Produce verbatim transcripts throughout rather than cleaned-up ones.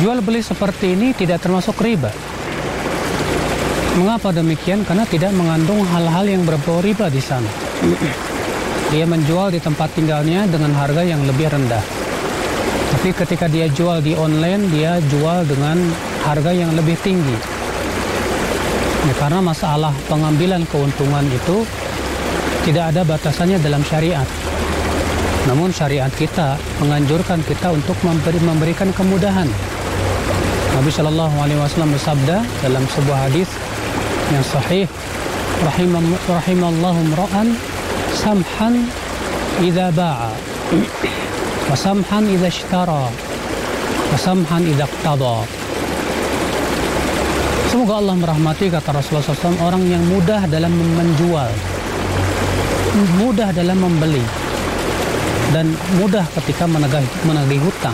Jual beli seperti ini tidak termasuk riba. Mengapa demikian? Karena tidak mengandung hal-hal yang berbau riba di sana. Dia menjual di tempat tinggalnya dengan harga yang lebih rendah. Tapi ketika dia jual di online, dia jual dengan harga yang lebih tinggi. Ya, karena masalah pengambilan keuntungan itu tidak ada batasannya dalam syariat. Namun syariat kita menganjurkan kita untuk memberi, memberikan kemudahan. Nabi Shallallahu Alaihi Wasallam bersabda dalam sebuah hadis yang sahih, rahimam rahimallahu mra'an samhan idza ba'a wa samhan idza ishtara wa samhan idza iqtada. Semoga Allah merahmati, kata Rasulullah shallallahu alaihi wasallam, orang yang mudah dalam menjual, mudah dalam membeli, dan mudah ketika menagih, menagih hutang.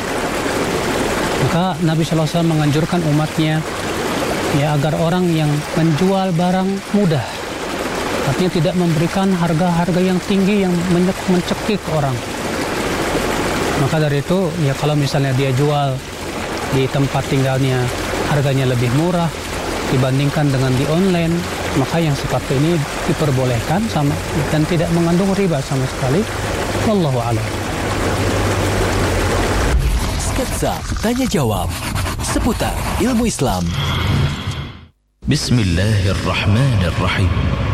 Maka Nabi shallallahu alaihi wasallam menganjurkan umatnya ya agar orang yang menjual barang mudah, artinya tidak memberikan harga-harga yang tinggi yang mencekik orang. Maka dari itu ya kalau misalnya dia jual di tempat tinggalnya harganya lebih murah dibandingkan dengan di online, maka yang seperti ini diperbolehkan sama dan tidak mengandung riba sama sekali. Wallahu a'lam. Sketsa tanya jawab seputar ilmu Islam. Bismillahirrahmanirrahim.